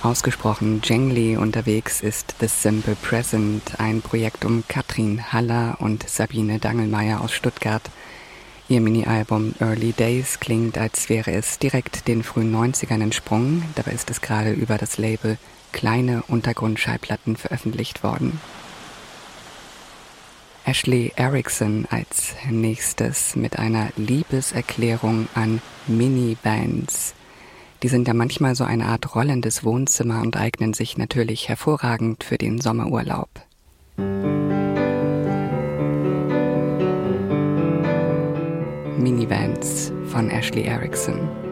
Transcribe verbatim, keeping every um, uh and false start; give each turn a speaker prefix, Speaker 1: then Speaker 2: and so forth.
Speaker 1: Ausgesprochen jangly unterwegs ist The Simple Present, ein Projekt um Katrin Haller und Sabine Dangelmayr aus Stuttgart. Ihr Mini-Album Early Days klingt, als wäre es direkt den frühen neunzigern entsprungen. Dabei ist es gerade über das Label Kleine Untergrundschallplatten veröffentlicht worden. Ashley Erickson als nächstes mit einer Liebeserklärung an Minivans. Die sind ja manchmal so eine Art rollendes Wohnzimmer und eignen sich natürlich hervorragend für den Sommerurlaub. Minivans von Ashley Erickson.